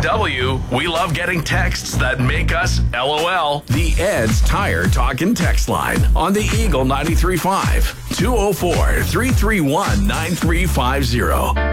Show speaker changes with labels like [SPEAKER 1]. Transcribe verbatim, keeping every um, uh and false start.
[SPEAKER 1] W, we love getting texts that make us LOL. The Ed's Tire Talk and Text Line on the Eagle ninety-three point five, two oh four, three three one, nine three five zero.